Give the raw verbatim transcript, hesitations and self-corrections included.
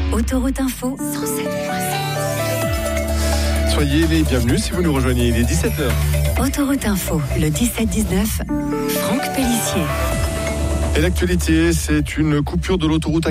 Autoroute Info cent sept virgule sept. Soyez les bienvenus si vous nous rejoignez, il est dix-sept heures. Autoroute Info, le dix-sept dix-neuf, Franck Pellissier. Et l'actualité, c'est une coupure de l'autoroute